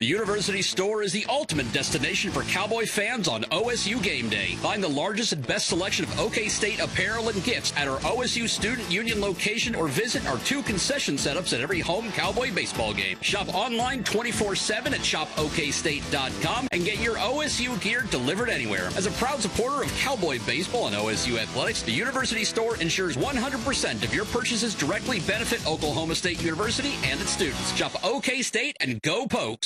The University Store is the ultimate destination for Cowboy fans on OSU game day. Find the largest and best selection of OK State apparel and gifts at our OSU Student Union location or visit our 2 concession setups at every home Cowboy baseball game. Shop online 24/7 at shopokstate.com and get your OSU gear delivered anywhere. As a proud supporter of Cowboy baseball and OSU athletics, the University Store ensures 100% of your purchases directly benefit Oklahoma State University and its students. Shop OK State and go Pokes.